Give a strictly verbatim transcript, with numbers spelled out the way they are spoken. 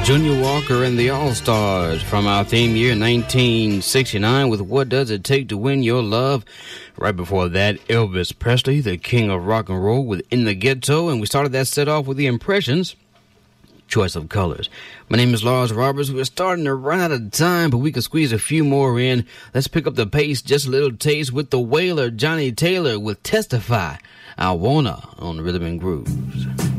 Junior Walker and the All-Stars from our theme year nineteen sixty-nine with What Does It Take to Win Your Love? Right before that, Elvis Presley, the king of rock and roll, with In the Ghetto, and we started that set off with The Impressions, Choice of Colors. My name is Lars Roberts. We're starting to run out of time, but we can squeeze a few more in. Let's pick up the pace just a little taste with the Wailer, Johnny Taylor, with Testify, I Wanna, on Rhythm and Grooves.